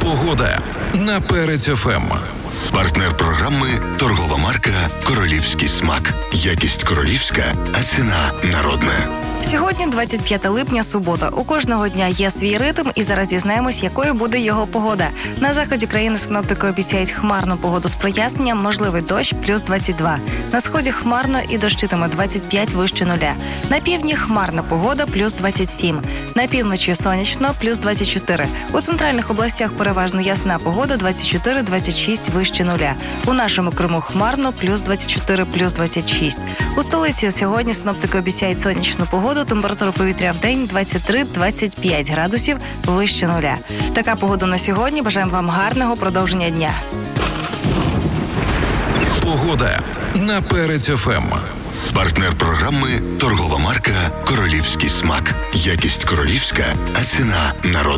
Погода на Перець ФМ. Партнер програми – торгова марка «Королівський смак». Якість королівська, а ціна народна. Сьогодні 25 липня, субота. У кожного дня є свій ритм, і зараз дізнаємось, якою буде його погода. На заході країни синоптики обіцяють хмарну погоду з проясненням, можливий дощ плюс 22. На сході хмарно і дощитиме 25 вище нуля. На півдні хмарна погода плюс 27. На півночі сонячно плюс 24. У центральних областях переважно ясна погода 24-26 вище нуля. У нашому Криму хмарно плюс 24 плюс 26. У столиці сьогодні синоптики обіцяють сонячну погоду. Температура повітря в день 23-25 градусів вище нуля. Така погода на сьогодні. Бажаємо вам гарного продовження дня. Погода на Перець ФМ. Партнер програми – торгова марка «Королівський смак». Якість королівська, а ціна народна.